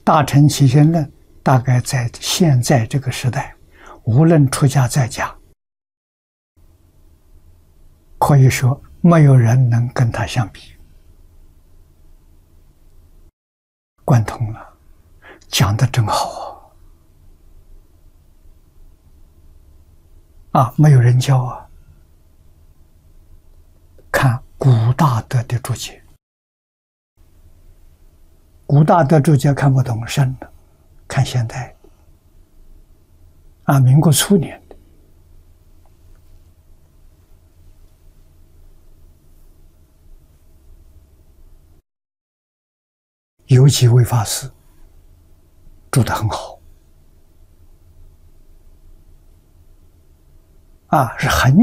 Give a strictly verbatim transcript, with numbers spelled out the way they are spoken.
大乘起信论大概在现在这个时代，无论出家在家，可以说没有人能跟他相比。贯通了，讲得真好啊！啊，没有人教啊。看古大德的注解，古大德注解看不懂深的，看现代啊，民国初年的。有几位法师注得很好啊，是很